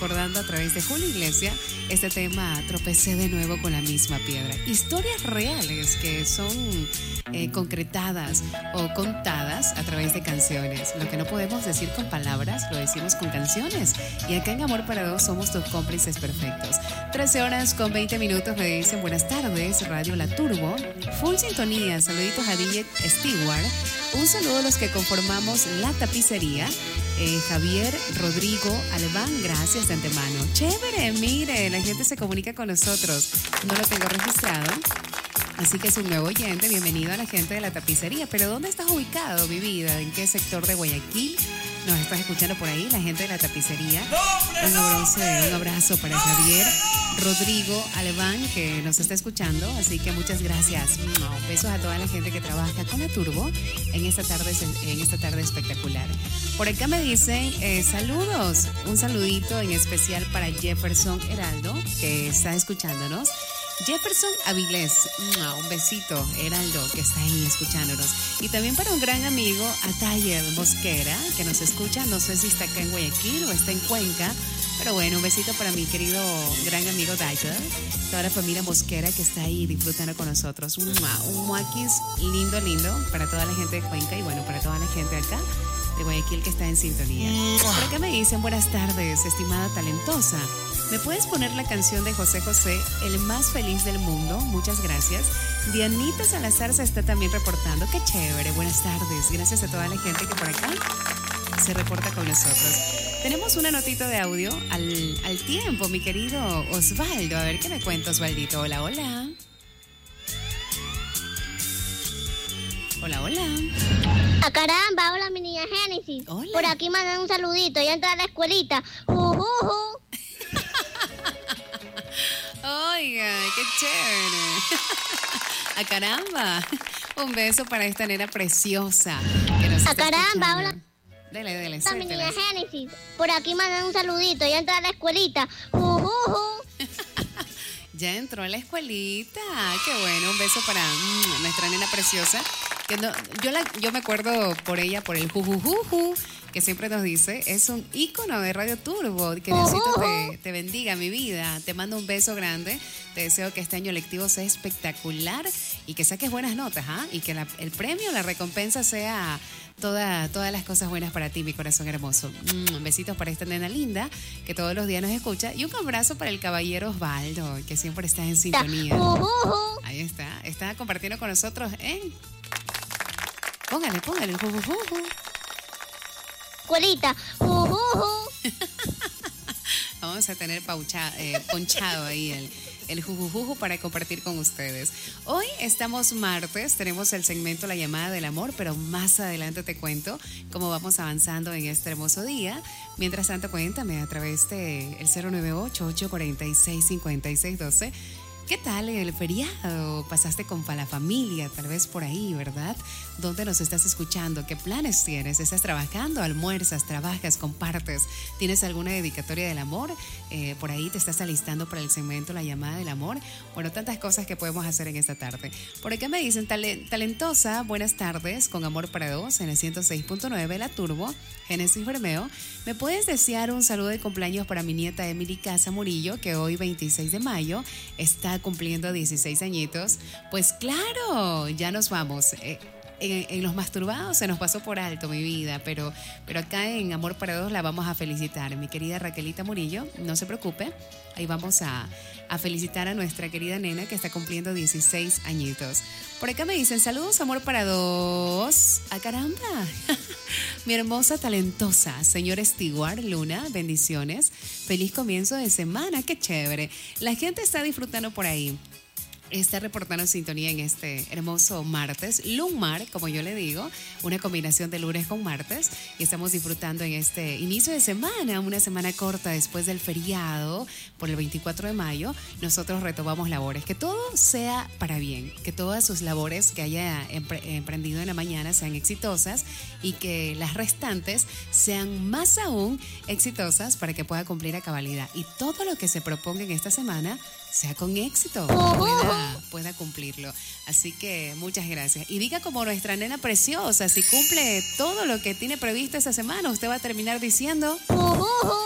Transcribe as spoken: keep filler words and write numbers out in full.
recordando a través de Julio Iglesias este tema Tropecé de nuevo con la misma piedra. Historias reales que son eh, concretadas o contadas a través de canciones. Lo que no podemos decir con palabras, lo decimos con canciones. Y acá en Amor para Dos somos tus cómplices perfectos. trece horas con veinte minutos me dicen buenas tardes, Radio La Turbo. Full sintonía, saluditos a D J Stewart. Un saludo a los que conformamos La Tapicería. Eh, Javier, Rodrigo, Albán, gracias de antemano. Chévere, mire, la gente se comunica con nosotros. No lo tengo registrado, así que es un nuevo oyente. Bienvenido a la gente de La Tapicería. Pero ¿dónde estás ubicado, mi vida? ¿En qué sector de Guayaquil nos estás escuchando por ahí? La gente de La Tapicería. Un abrazo, un abrazo para Javier, Rodrigo, Albán, que nos está escuchando. Así que muchas gracias. Besos a toda la gente que trabaja con la Turbo en esta tarde, en esta tarde espectacular. Por acá me dicen eh, saludos. Un saludito en especial para Jefferson Heraldo, que está escuchándonos. Jefferson Avilés, un besito, Heraldo, que está ahí escuchándonos. Y también para un gran amigo, Atayer Mosquera, que nos escucha. No sé si está acá en Guayaquil o está en Cuenca. Pero bueno, un besito para mi querido gran amigo Dyer, toda la familia Mosquera que está ahí disfrutando con nosotros. Un, un muaquis lindo, lindo para toda la gente de Cuenca y bueno, para toda la gente acá de Guayaquil que está en sintonía. Por acá me dicen, buenas tardes, estimada talentosa. ¿Me puedes poner la canción de José José, El más feliz del mundo? Muchas gracias. Dianita Salazar se está también reportando. Qué chévere, buenas tardes. Gracias a toda la gente que por acá se reporta con nosotros. Tenemos una notita de audio al, al tiempo, mi querido Osvaldo. A ver qué me cuenta, Osvaldito. Hola, hola. Hola, hola. ¡Ah, caramba! Hola, mi niña Génesis. Hola. Por aquí mandan un saludito. Ya entré a la escuelita. ¡Jujuju! Oiga, qué chévere. ¡Ah, caramba! Un beso para esta nena preciosa que nos ¡Ah, está caramba! escuchando. Hola. Dele, dele, Hola, mi niña suéltela. Génesis. Por aquí mandan un saludito. Ya entré a la escuelita. ¡Jujuju! Ya entró a la escuelita. Qué bueno, un beso para mm, nuestra nena preciosa. Que no, yo, la, yo me acuerdo por ella, por el jujujuju, que siempre nos dice, es un ícono de Radio Turbo. Que Diosito te, te bendiga, mi vida. Te mando un beso grande. Te deseo que este año lectivo sea espectacular y que saques buenas notas, ¿ah? Y que la, el premio, la recompensa sea toda, todas las cosas buenas para ti, mi corazón hermoso. Mm, besitos para esta nena linda que todos los días nos escucha. Y un abrazo para el caballero Osvaldo, que siempre está en sintonía. ¡Jujuju! Ahí está, está compartiendo con nosotros en... Póngale, póngale, jujujuju. Escuelita. ¡Jujuju! Vamos a tener paucha, eh, ponchado ahí el, el jujujuju para compartir con ustedes. Hoy estamos martes, tenemos el segmento La Llamada del Amor, pero más adelante te cuento cómo vamos avanzando en este hermoso día. Mientras tanto, cuéntame a través de el cero nueve ocho, ocho cuatro seis, cinco seis uno dos. ¿Qué tal el feriado? ¿Pasaste con la familia? Tal vez por ahí, ¿verdad? ¿Dónde nos estás escuchando? ¿Qué planes tienes? ¿Estás trabajando? ¿Almuerzas? ¿Trabajas? ¿Compartes? ¿Tienes alguna dedicatoria del amor? Eh, por ahí te estás alistando para el segmento La Llamada del Amor. Bueno, tantas cosas que podemos hacer en esta tarde. Por acá me dicen, talentosa, buenas tardes, con Amor para Dos en el ciento seis punto nueve, La Turbo, Génesis Bermeo. ¿Me puedes desear un saludo de cumpleaños para mi nieta Emily Casa Murillo, que hoy, veintiséis de mayo, está cumpliendo dieciséis añitos? Pues claro, ya nos vamos. Eh, en, en los masturbados se nos pasó por alto, mi vida, pero, pero acá en Amor para Dos la vamos a felicitar. Mi querida Raquelita Murillo, no se preocupe, ahí vamos a, a felicitar a nuestra querida nena que está cumpliendo dieciséis añitos. Por acá me dicen, saludos, Amor para Dos. ¡Ah, caramba! Mi hermosa talentosa, señor Stewart Luna, bendiciones. Feliz comienzo de semana, qué chévere. La gente está disfrutando por ahí. Está reportando sintonía en este hermoso martes, Lunmar, como yo le digo, una combinación de lunes con martes, y estamos disfrutando en este inicio de semana, una semana corta después del feriado por el veinticuatro de mayo. Nosotros retomamos labores, que todo sea para bien, que todas sus labores que haya empre- emprendido en la mañana sean exitosas y que las restantes sean más aún exitosas para que pueda cumplir a cabalidad, y todo lo que se proponga en esta semana sea con éxito, pueda, pueda cumplirlo. Así que muchas gracias. Y diga como nuestra nena preciosa, si cumple todo lo que tiene previsto esta semana, usted va a terminar diciendo...